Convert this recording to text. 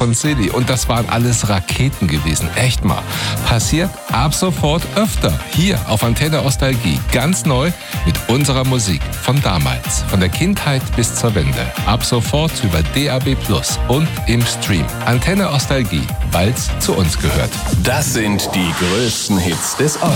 von Silly. Und das waren alles Raketen gewesen. Echt mal. Passiert ab sofort öfter. Hier auf Antenne Nostalgie. Ganz neu mit unserer Musik von damals. Von der Kindheit bis zur Wende. Ab sofort über DAB+ und im Stream. Antenne Nostalgie, weil's zu uns gehört. Das sind die größten Hits des